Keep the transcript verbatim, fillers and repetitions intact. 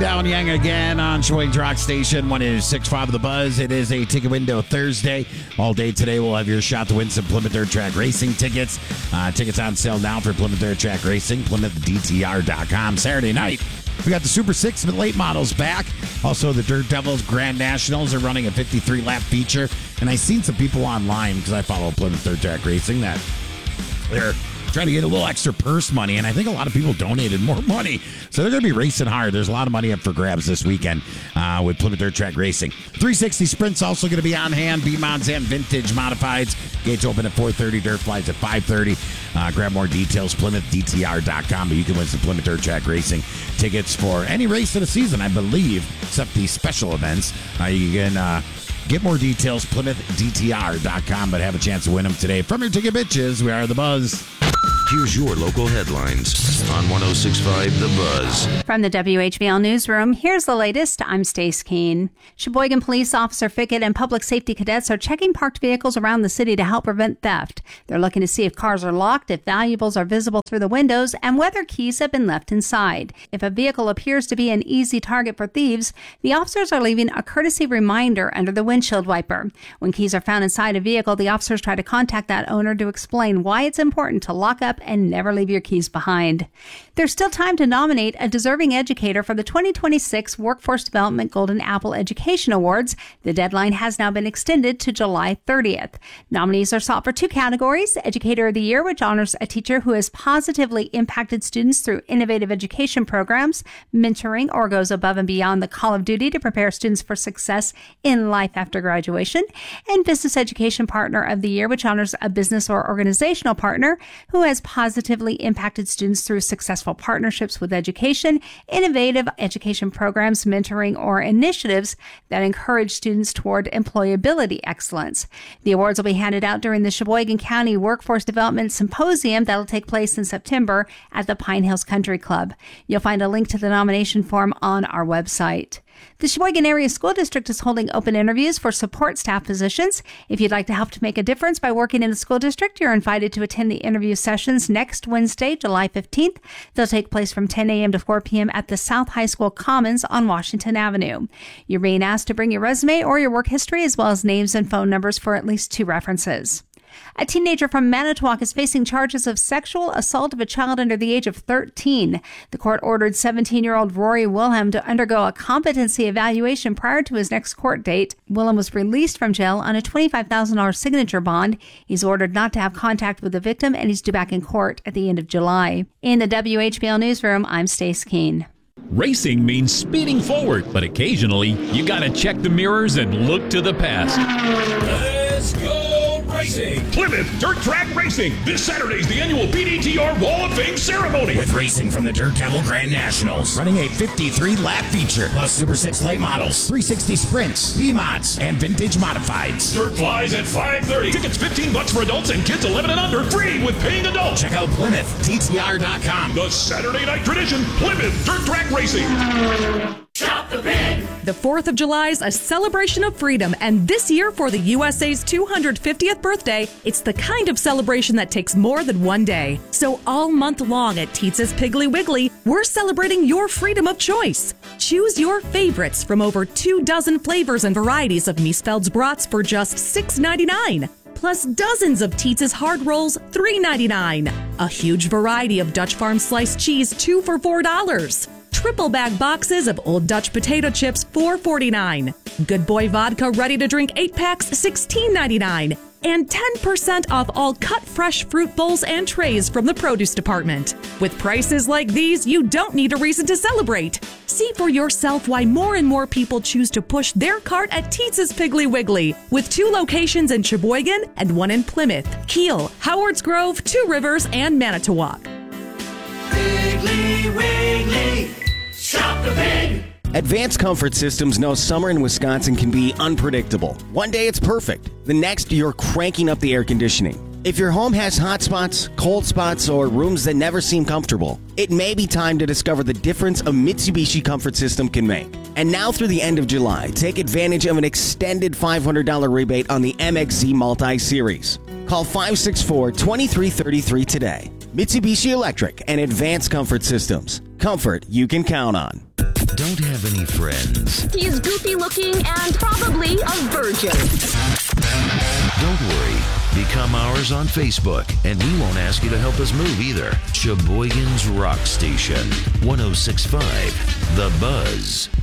Dallin Young again on Sheboygan's Rock Station, one oh six point five of The Buzz. It is a ticket window Thursday. All day today, we'll have your shot to win some Plymouth Dirt Track Racing tickets. Uh, tickets on sale now for Plymouth Dirt Track Racing, Plymouth D T R dot com. Saturday night, we got the Super six late models back. Also, the Dirt Devils Grand Nationals are running a fifty-three lap feature. And I've seen some people online, because I follow Plymouth Dirt Track Racing, that they're trying to get a little extra purse money, and I think a lot of people donated more money. So they're going to be racing hard. There's a lot of money up for grabs this weekend uh, with Plymouth Dirt Track Racing. three sixty Sprint's also going to be on hand. B-Mods and Vintage Modifieds. Gates open at four thirty. Dirt Flies at five thirty. Uh, grab more details, Plymouth D T R dot com. But you can win some Plymouth Dirt Track Racing tickets for any race of the season, I believe, except the special events. Uh, you can uh, get more details, Plymouth D T R dot com, but have a chance to win them today. From your ticket bitches, we are The Buzz. Here's your local headlines on one oh six point five The Buzz. From the W H V L Newsroom, here's the latest. I'm Stace Keene. Sheboygan Police Officer Fickett and public safety cadets are checking parked vehicles around the city to help prevent theft. They're looking to see if cars are locked, if valuables are visible through the windows, and whether keys have been left inside. If a vehicle appears to be an easy target for thieves, the officers are leaving a courtesy reminder under the windshield wiper. When keys are found inside a vehicle, the officers try to contact that owner to explain why it's important to lock up and never leave your keys behind. There's still time to nominate a deserving educator for the twenty twenty-six Workforce Development Golden Apple Education Awards. The deadline has now been extended to July thirtieth. Nominees are sought for two categories: Educator of the Year, which honors a teacher who has positively impacted students through innovative education programs, mentoring, or goes above and beyond the call of duty to prepare students for success in life after graduation; and Business Education Partner of the Year, which honors a business or organizational partner who has positively impacted students through successful partnerships with education, innovative education programs, mentoring, or initiatives that encourage students toward employability excellence. The awards will be handed out during the Sheboygan County Workforce Development Symposium that'll take place in September at the Pine Hills Country Club. You'll find a link to the nomination form on our website. The Sheboygan Area School District is holding open interviews for support staff positions. If you'd like to help to make a difference by working in the school district, you're invited to attend the interview sessions next Wednesday, July fifteenth. They'll take place from ten a.m. to four p.m. at the South High School Commons on Washington Avenue. You're being asked to bring your resume or your work history, as well as names and phone numbers for at least two references. A teenager from Manitowoc is facing charges of sexual assault of a child under the age of thirteen. The court ordered seventeen-year-old Rory Wilhelm to undergo a competency evaluation prior to his next court date. Wilhelm was released from jail on a twenty-five thousand dollars signature bond. He's ordered not to have contact with the victim, and he's due back in court at the end of July. In the W H B L Newsroom, I'm Stace Keene. Racing means speeding forward, but occasionally you gotta check the mirrors and look to the past. Let's go! Racing. Plymouth Dirt Track Racing. This Saturday is the annual P D T R Wall of Fame ceremony. With racing from the Dirt Devil Grand Nationals. Running a fifty-three lap feature. Plus Super six late models. three sixty Sprints. B-Mods. And Vintage Modifieds. Dirt Flies at five thirty. Tickets fifteen bucks for adults and kids eleven and under. Free with paying adults. Check out Plymouth D T R dot com. The Saturday night tradition. Plymouth Dirt Track Racing. Shop the pig. The fourth of July is a celebration of freedom, and this year for the U S A's two hundred fiftieth birthday, it's the kind of celebration that takes more than one day. So all month long at Teetz's Piggly Wiggly, we're celebrating your freedom of choice. Choose your favorites from over two dozen flavors and varieties of Miesfeld's brats for just six ninety-nine. Plus dozens of Teetz's hard rolls, three ninety-nine. A huge variety of Dutch Farm sliced cheese, two for four dollars. Triple bag boxes of Old Dutch potato chips, four forty-nine. Good Boy vodka ready to drink eight packs, sixteen ninety-nine. And ten percent off all cut fresh fruit bowls and trays from the produce department. With prices like these, you don't need a reason to celebrate. See for yourself why more and more people choose to push their cart at Teetz's Piggly Wiggly, with two locations in Sheboygan and one in Plymouth, Kiel, Howards Grove, Two Rivers, and Manitowoc. Piggly Wiggly, shop the pig. Advanced Comfort Systems knows summer in Wisconsin can be unpredictable. One day it's perfect. The next, you're cranking up the air conditioning. If your home has hot spots, cold spots, or rooms that never seem comfortable, it may be time to discover the difference a Mitsubishi Comfort System can make. And now through the end of July, take advantage of an extended five hundred dollars rebate on the M X Z Multi-Series. Call five six four, two three three three today. Mitsubishi Electric and Advanced Comfort Systems. Comfort you can count on. don't have any friends. He is goofy looking and probably a virgin. Don't worry. Become ours on Facebook, and we won't ask you to help us move either. Sheboygan's Rock Station, one oh six point five The Buzz.